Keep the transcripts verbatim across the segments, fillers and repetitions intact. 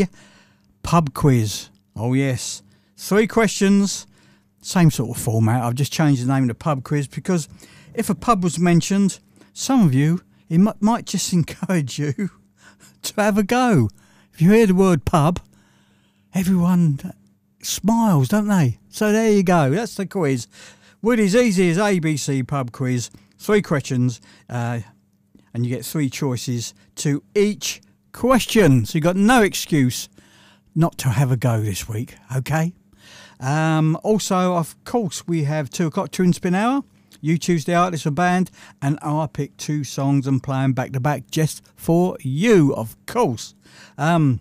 a pub quiz. Oh yes, three questions, same sort of format. I've just changed the name of the pub quiz because if a pub was mentioned, some of you, it m- might just encourage you to have a go. If you hear the word pub, everyone smiles, don't they? So there you go, that's the quiz. Woody's easy as A B C pub quiz. Three questions, uh, and you get three choices to each question. So you've got no excuse not to have a go this week, okay? Um, also, of course, we have two o'clock Tune Spin Hour. You choose the artist or band, and I'll pick two songs and play them back to back just for you, of course. Um,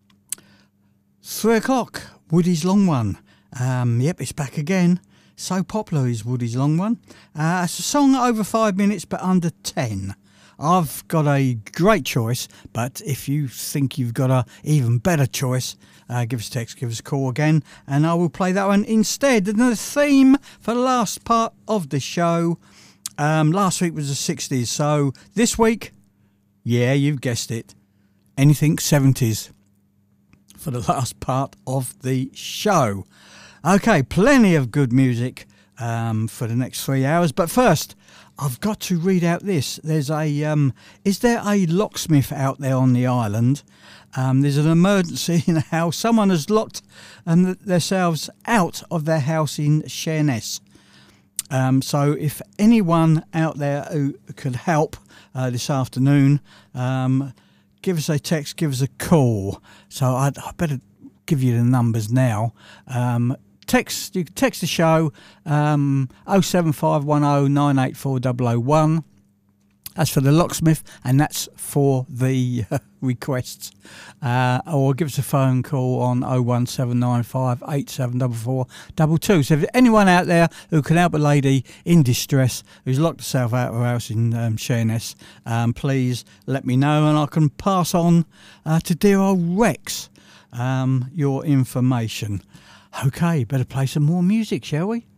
three o'clock, Woody's Long One. Um, yep, it's back again. So popular is Woody's Long One. Uh, it's a song over five minutes, but under ten. I've got a great choice, but if you think you've got a even better choice, uh, give us a text, give us a call again, and I will play that one instead. And the theme for the last part of the show, um, last week was the sixties, so this week, yeah, you've guessed it, anything seventies for the last part of the show. Okay, plenty of good music um, for the next three hours, but first, I've got to read out this. There's a, um, is there a locksmith out there on the island? Um, there's an emergency in a house. Someone has locked um, themselves out of their house in Sheerness. Um, so if anyone out there who could help uh, this afternoon, um, give us a text, give us a call. So I'd, I better give you the numbers now. Um, Text, you can text the show um, oh seven five one oh nine eight four oh oh one. That's for the locksmith, and that's for the uh, requests. Uh, or give us a phone call on oh one seven nine five eight seven four four two two. So if there's anyone out there who can help a lady in distress who's locked herself out of her house in um, Sheerness, um, please let me know, and I can pass on uh, to dear old Rex um, your information. Okay, better play some more music, shall we?